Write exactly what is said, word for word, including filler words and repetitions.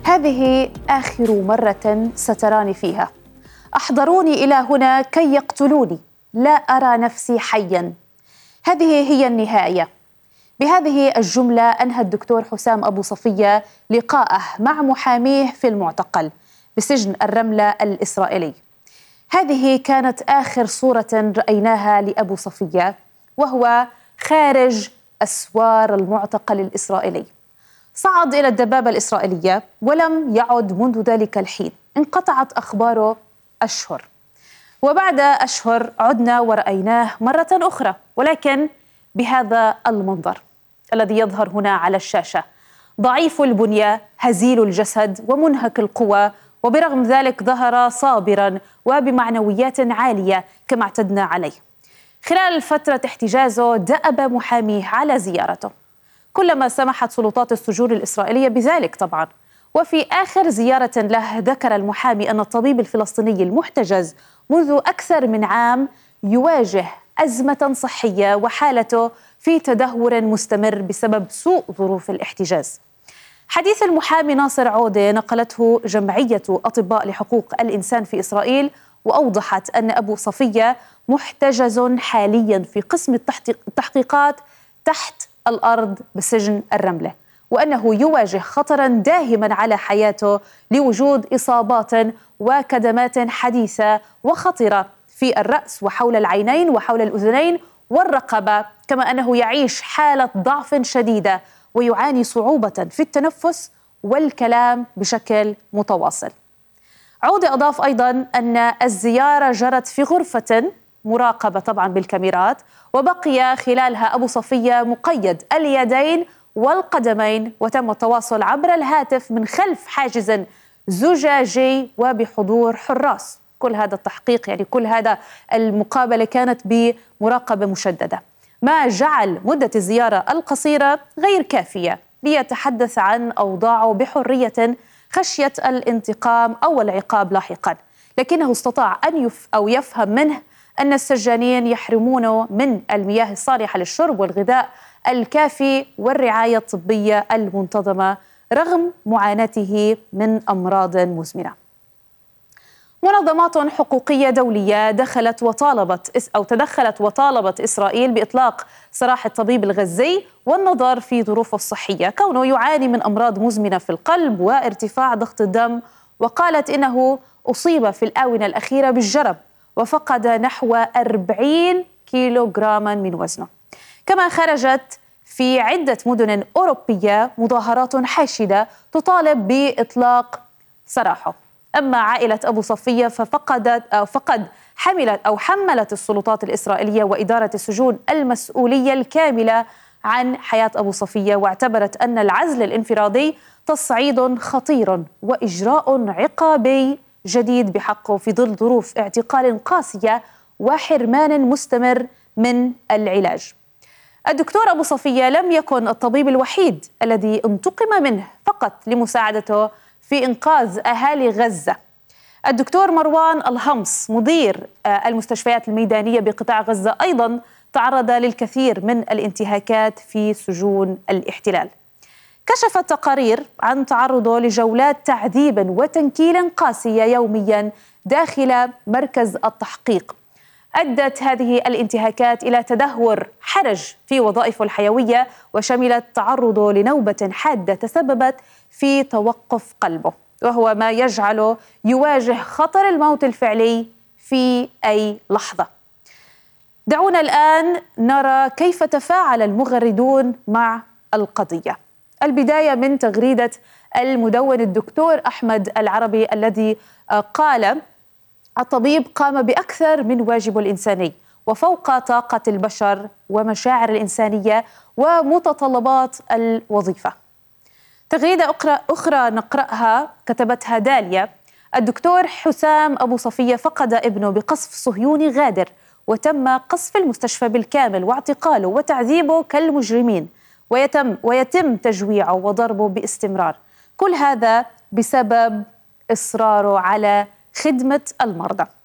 هذه آخر مرة ستراني فيها. أحضروني إلى هنا كي يقتلوني، لا أرى نفسي حياً. هذه هي النهاية. بهذه الجملة أنهى الدكتور حسام أبو صفية لقاءه مع محاميه في المعتقل بسجن الرملة الإسرائيلي. هذه كانت آخر صورة رأيناها لأبو صفية وهو خارج أسوار المعتقل الإسرائيلي. صعد إلى الدبابة الإسرائيلية ولم يعد منذ ذلك الحين. انقطعت أخباره أشهر، وبعد أشهر عدنا ورأيناه مرة أخرى، ولكن بهذا المنظر الذي يظهر هنا على الشاشة: ضعيف البنية، هزيل الجسد ومنهك القوى، وبرغم ذلك ظهر صابرا وبمعنويات عالية كما اعتدنا عليه. خلال فترة احتجازه دأب محاميه على زيارته كلما سمحت سلطات السجون الإسرائيلية بذلك طبعا. وفي آخر زيارة له ذكر المحامي أن الطبيب الفلسطيني المحتجز منذ أكثر من عام يواجه أزمة صحية وحالته في تدهور مستمر بسبب سوء ظروف الاحتجاز. حديث المحامي ناصر عودة نقلته جمعية أطباء لحقوق الإنسان في إسرائيل، وأوضحت أن أبو صفية محتجز حاليا في قسم التحقيقات تحت الأرض بسجن الرملة، وأنه يواجه خطرا داهما على حياته لوجود إصابات وكدمات حديثة وخطرة في الرأس وحول العينين وحول الأذنين والرقبة، كما أنه يعيش حالة ضعف شديدة ويعاني صعوبة في التنفس والكلام بشكل متواصل. عودة أضاف أيضا أن الزيارة جرت في غرفة مراقبة طبعا بالكاميرات، وبقي خلالها أبو صفية مقيد اليدين والقدمين، وتم التواصل عبر الهاتف من خلف حاجز زجاجي وبحضور حراس. كل هذا التحقيق، يعني كل هذا المقابلة كانت بمراقبة مشددة، ما جعل مدة الزيارة القصيرة غير كافية ليتحدث عن أوضاعه بحرية خشية الانتقام أو العقاب لاحقا. لكنه استطاع أن يف أو يفهم منه أن السجانين يحرمونه من المياه الصالحة للشرب والغذاء الكافي والرعاية الطبية المنتظمة رغم معاناته من أمراض مزمنة. منظمات حقوقية دولية دخلت وطالبت أو تدخلت وطالبت إسرائيل بإطلاق سراح الطبيب الغزي والنظر في ظروفه الصحية، كونه يعاني من أمراض مزمنة في القلب وارتفاع ضغط الدم، وقالت إنه أصيب في الآونة الأخيرة بالجرب وفقد نحو أربعين كيلوغراما من وزنه. كما خرجت في عدة مدن أوروبية مظاهرات حاشدة تطالب بإطلاق سراحه. أما عائلة أبو صفية ففقدت أو فقد حملت أو حملت السلطات الإسرائيلية وإدارة السجون المسؤولية الكاملة عن حياة أبو صفية، واعتبرت أن العزل الانفرادي تصعيد خطير وإجراء عقابي جديد بحقه في ظل ظروف اعتقال قاسية وحرمان مستمر من العلاج. الدكتور أبو صفية لم يكن الطبيب الوحيد الذي انتقم منه فقط لمساعدته في إنقاذ أهالي غزة. الدكتور مروان الهمص مدير المستشفيات الميدانية بقطاع غزة أيضا تعرض للكثير من الانتهاكات في سجون الاحتلال. كشفت تقارير عن تعرضه لجولات تعذيب وتنكيل قاسية يوميا داخل مركز التحقيق. أدت هذه الانتهاكات إلى تدهور حرج في وظائفه الحيوية، وشملت تعرضه لنوبة حادة تسببت في توقف قلبه، وهو ما يجعله يواجه خطر الموت الفعلي في أي لحظة. دعونا الآن نرى كيف تفاعل المغردون مع القضية. البداية من تغريدة المدون الدكتور أحمد العربي الذي قال: الطبيب قام بأكثر من واجبه الإنساني وفوق طاقة البشر ومشاعر الإنسانية ومتطلبات الوظيفة. تغريدة أخرى نقرأها كتبتها داليا: الدكتور حسام أبو صفية فقد ابنه بقصف صهيوني غادر، وتم قصف المستشفى بالكامل واعتقاله وتعذيبه كالمجرمين، ويتم ويتم تجويعه وضربه باستمرار. كل هذا بسبب إصراره على خدمة المرضى.